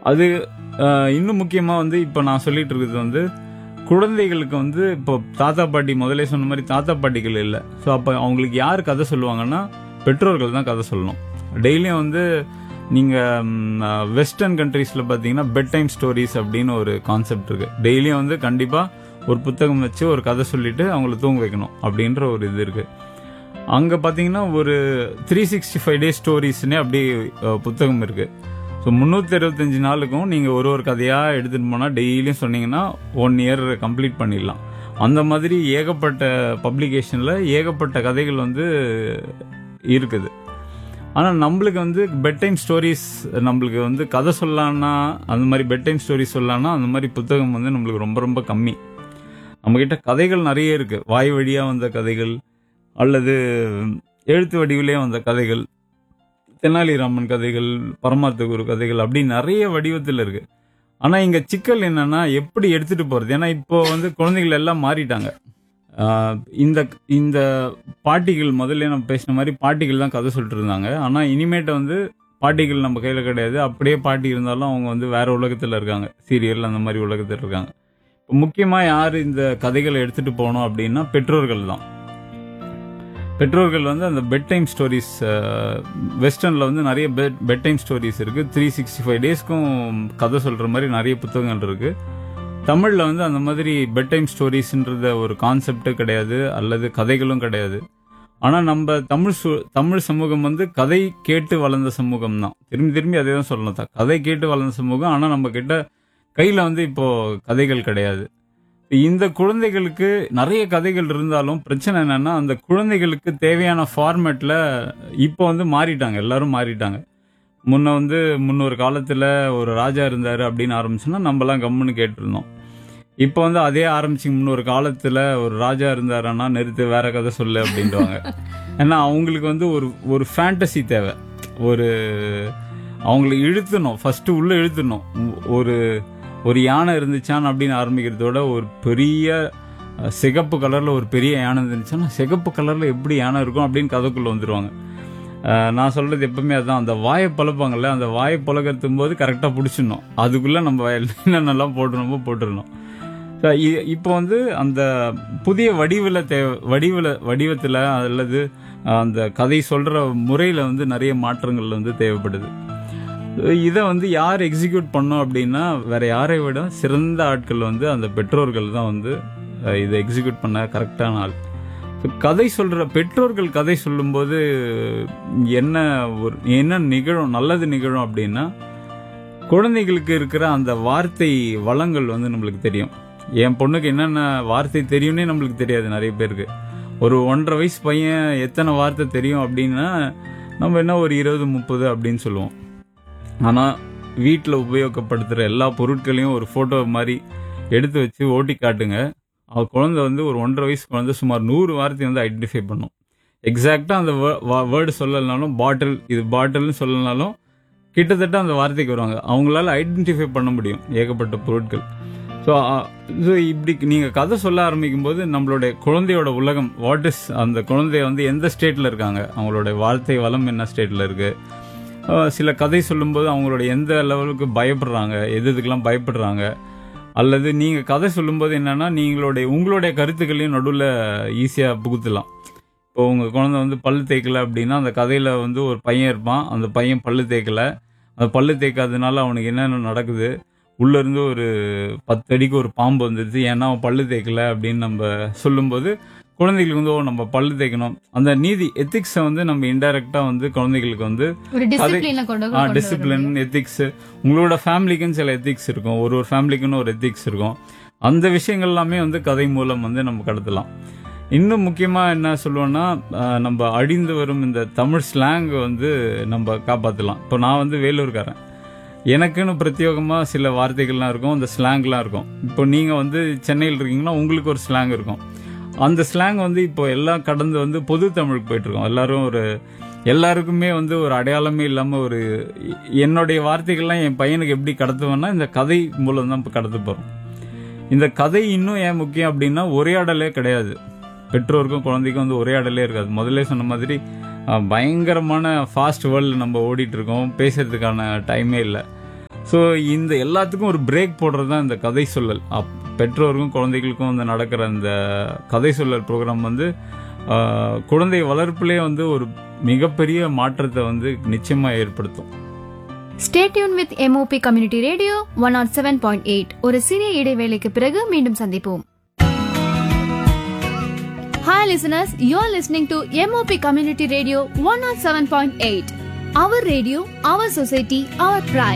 அது இன்னும் முக்கியமாக வந்து இப்போ நான் சொல்லிட்டு இருக்கிறது வந்து குழந்தைகளுக்கு வந்து இப்போ தாத்தா பாட்டி முதலே சொன்ன மாதிரி தாத்தா பாட்டிகள் இல்லை. ஸோ அப்போ அவங்களுக்கு யார் கதை சொல்லுவாங்கன்னா பெற்றோர்கள் தான் கதை சொல்லணும். டெய்லியும் வந்து நீங்கள் வெஸ்டர்ன் கண்ட்ரீஸில் பார்த்தீங்கன்னா பெட் டைம் ஸ்டோரிஸ் அப்படின்னு ஒரு கான்செப்ட் இருக்குது. டெய்லியும் வந்து கண்டிப்பாக ஒரு புத்தகம் வச்சு ஒரு கதை சொல்லிட்டு அவங்கள தூங்க வைக்கணும் அப்படின்ற ஒரு இது இருக்குது. அங்கே பார்த்தீங்கன்னா ஒரு 365 டேஸ் ஸ்டோரிஸ்னே அப்படி புத்தகம் இருக்குது. ஸோ 365 நாளுக்கும் நீங்கள் ஒரு கதையாக எடுத்துகிட்டு போனால் டெய்லியும் சொன்னீங்கன்னா 1 இயர் கம்ப்ளீட் பண்ணிடலாம். அந்த மாதிரி ஏகப்பட்ட பப்ளிகேஷனில் ஏகப்பட்ட கதைகள் வந்து இருக்குது. ஆனால் நம்மளுக்கு வந்து பெட் டைம் ஸ்டோரிஸ் நம்மளுக்கு வந்து கதை சொல்லலான்னா அந்த மாதிரி பெட் டைம் ஸ்டோரிஸ் சொல்லலான்னா அந்த மாதிரி புத்தகம் வந்து நம்மளுக்கு ரொம்ப ரொம்ப கம்மி. நம்மக்கிட்ட கதைகள் நிறைய இருக்குது. வாய் வழியாக வந்த கதைகள் அல்லது எழுத்து வடிவிலே வந்த கதைகள், தெனாலிராமன் கதைகள், பரமார்த்த குரு கதைகள், அப்படி நிறைய வடிவத்தில் இருக்கு. ஆனால் இங்கே சிக்கல் என்னன்னா எப்படி எடுத்துட்டு போகிறது. ஏன்னா இப்போ வந்து குழந்தைகள் எல்லாம் மாறிட்டாங்க. இந்த இந்த பாட்டிகள் முதல்ல நம்ம பேசின மாதிரி பாட்டிகள் தான் கதை சொல்லிட்டு இருந்தாங்க. ஆனால் இனிமேட்டு வந்து பாட்டிகள் நம்ம கையில் கிடையாது. அப்படியே பாட்டி இருந்தாலும் அவங்க வந்து வேற உலகத்தில் இருக்காங்க, சீரியல் அந்த மாதிரி உலகத்தில் இருக்காங்க. இப்போ முக்கியமாக யார் இந்த கதைகளை எடுத்துட்டு போகணும் அப்படின்னா பெற்றோர்கள் தான். பெற்றோர்கள் வந்து அந்த பெட் டைம் ஸ்டோரிஸ், வெஸ்டர்னில் வந்து நிறைய பெட் டைம் ஸ்டோரிஸ் இருக்குது. 365 டேஸ்க்கும் கதை சொல்கிற மாதிரி நிறைய புத்தகங்கள் இருக்குது. தமிழில் வந்து அந்த மாதிரி பெட் டைம் ஸ்டோரிஸ்ன்றத ஒரு கான்செப்டே கிடையாது, அல்லது கதைகளும் கிடையாது. ஆனால் நம்ம தமிழ் சமூகம் வந்து கதை கேட்டு வளர்ந்த சமூகம் தான். திரும்பி திரும்பி அதே தான் சொல்லணும், கதை கேட்டு வளர்ந்த சமூகம். ஆனால் நம்ம கிட்ட கையில் வந்து இப்போது கதைகள் கிடையாது. இந்த குழந்தைகளுக்கு நிறைய கதைகள் இருந்தாலும் பிரச்சனை என்னன்னா அந்த குழந்தைகளுக்கு தேவையான ஃபார்மேட்டில் இப்போ வந்து மாறிட்டாங்க, எல்லாரும் மாறிட்டாங்க. முன்னொரு காலத்தில் ஒரு ராஜா இருந்தார் அப்படின்னு ஆரம்பிச்சோன்னா நம்மலாம் கம்முன்னு கேட்டுருந்தோம். இப்போ வந்து அதே ஆரம்பிச்சு முன்னொரு காலத்தில் ஒரு ராஜா இருந்தாருன்னா நிறுத்து, வேற கதை சொல்லு அப்படின்வாங்க. ஏன்னா அவங்களுக்கு வந்து ஒரு ஃபேண்டசி தேவை. அவங்களை இழுத்துணும், ஃபர்ஸ்ட் உள்ள இழுத்துணும். ஒரு யானை இருந்துச்சான்னு அப்படின்னு ஆரம்பிக்கிறதோட ஒரு பெரிய சிகப்பு கலரில் ஒரு பெரிய யானை இருந்துச்சுன்னா சிகப்பு கலரில் எப்படி யானை இருக்கும் அப்படின்னு கதைக்குள்ளே வந்துடுவாங்க. நான் சொல்கிறது எப்பவுமே அதுதான். அந்த வாயை பழப்பாங்கல்ல, அந்த வாயை பழக்கிறதும் போது கரெக்டாக பிடிச்சிடணும். அதுக்குள்ளே நம்ம என்னென்னலாம் போட்டுடணும். இப்போ வந்து அந்த புதிய வடிவத்தில் அல்லது அந்த கதை சொல்கிற முறையில் வந்து நிறைய மாற்றங்கள் வந்து தேவைப்படுது. இதை வந்து யார் எக்ஸிக்யூட் பண்ணோம் அப்படின்னா வேற யாரை விட சிறந்த ஆட்கள் வந்து அந்த பெற்றோர்கள் தான் வந்து இதை எக்ஸிக்யூட் பண்ண கரெக்டான ஆள். பெற்றோர்கள் கதை சொல்லும்போது என்ன நிகழும், நல்லது நிகழும் அப்படின்னா குழந்தைகளுக்கு இருக்கிற அந்த வார்த்தை வளங்கள் வந்து நம்மளுக்கு தெரியும். என் பொண்ணுக்கு என்னென்ன வார்த்தை தெரியும்னே நம்மளுக்கு தெரியாது. நிறைய பேருக்கு ஒரு 1.5 வயசு பையன் எத்தனை வார்த்தை தெரியும் அப்படின்னா நம்ம என்ன ஒரு 20-30 அப்படின்னு சொல்லுவோம். ஆனால் வீட்டில் உபயோகப்படுத்துகிற எல்லா பொருட்களையும் ஒரு ஃபோட்டோ மாதிரி எடுத்து வச்சு ஓட்டி காட்டுங்க. குழந்தை வந்து ஒரு 1.5 வயசு குழந்தை சுமார் 100 வார்த்தையை வந்து ஐடென்டிஃபை பண்ணும். எக்ஸாக்டாக அந்த வேர்டு சொல்லலைனாலும், இது பாட்டில்னு சொல்லலைனாலும் கிட்டத்தட்ட அந்த வார்த்தைக்கு வருவாங்க. அவங்களால ஐடென்டிஃபை பண்ண முடியும் ஏகப்பட்ட பொருட்கள். ஸோ இப்படி நீங்கள் கதை சொல்ல ஆரம்பிக்கும் போது நம்மளுடைய குழந்தையோட உலகம் அந்த குழந்தைய வந்து எந்த ஸ்டேட்டில் இருக்காங்க, அவங்களோட வார்த்தை வளம் என்ன ஸ்டேட்டில் இருக்குது, சில கதை சொல்லும்போது அவங்களோட எந்த லெவலுக்கு பயப்படுறாங்க, எதுக்கெல்லாம் பயப்படுறாங்க, அல்லது நீங்கள் கதை சொல்லும்போது என்னன்னா உங்களுடைய கருத்துக்களையும் நடுவில் ஈஸியாக புகுத்தலாம். இப்போ உங்கள் குழந்தை வந்து பல்லு தேய்க்கல அப்படின்னா அந்த கதையில் வந்து ஒரு பையன் இருப்பான், அந்த பையன் பல்லு தேய்க்கல, அந்த பல்லு தேய்க்காததுனால அவனுக்கு என்னென்ன நடக்குது, உள்ளேருந்து ஒரு 10 அடிக்கு ஒரு பாம்பு வந்துடுது, ஏன்னா அவன் பல்லு தேய்க்கல அப்படின்னு நம்ம சொல்லும்போது குழந்தைகளுக்கு வந்து நம்ம பல்லு தேய்க்கணும், அந்த நீதி எத்திக்ஸை வந்து நம்ம இன்டைரக்டா வந்து குழந்தைகளுக்கு வந்து டிசிப்ளின் எத்திக்ஸ், உங்களோட ஃபேமிலிக்குன்னு சில எத்திக்ஸ் இருக்கும், ஒரு ஃபேமிலிக்குன்னு ஒரு எத்திக்ஸ் இருக்கும். அந்த விஷயங்கள் எல்லாமே வந்து கதை மூலம் வந்து நம்ம கடத்தலாம். இன்னும் முக்கியமா என்ன சொல்லுவோம்னா நம்ம அழிந்து வரும் இந்த தமிழ் ஸ்லாங் வந்து நம்ம காப்பாற்றலாம். இப்போ நான் வந்து வேலூர்காரன், எனக்குன்னு பிரத்யேகமாக சில வார்த்தைகள்லாம் இருக்கும், அந்த ஸ்லாங்லாம் இருக்கும். இப்போ நீங்கள் வந்து சென்னையில் இருக்கீங்கன்னா உங்களுக்கு ஒரு ஸ்லாங் இருக்கும். அந்த ஸ்லாங் வந்து இப்போ எல்லாம் கடந்து வந்து பொது தமிழுக்கு போயிட்டுருக்கோம். எல்லாருக்குமே வந்து ஒரு அடையாளமே இல்லாமல் என்னுடைய வார்த்தைகள்லாம் என் பையனுக்கு எப்படி கடத்துவேன்னா இந்த கதை மூலம் தான் இப்போ கடத்த போகிறோம். இந்த கதை இன்னும் ஏன் முக்கியம் அப்படின்னா உரையாடலே கிடையாது. பெற்றோருக்கும் குழந்தைக்கும் வந்து உரையாடலே இருக்காது. முதல்ல சொன்ன மாதிரி பயங்கரமான ஃபாஸ்ட் வேர்ல்டு நம்ம ஓடிட்டு இருக்கோம், பேசுறதுக்கான டைமே இல்லை. ஸோ இந்த எல்லாத்துக்கும் ஒரு பிரேக் போடுறது தான் இந்த கதை சொல்லல். பெற்றோருக்கும் குழந்தைகளுக்கும் வந்து நடக்கிற அந்த கதை சொல்லல் ப்ரோக்ராம் வந்து குழந்தை வளர்ப்புலேயே வந்து ஒரு மிகப்பெரிய மாற்றத்தை வந்து நிச்சயமா ஏற்படுத்தும். Stay tuned with MOP Community Radio 107.8. ஒரு சிறிய இடைவேளைக்கு பிறகு மீண்டும் சந்திப்போம். Hi listeners, you're listening to MOP Community Radio 107.8. Our radio, our society, our pride.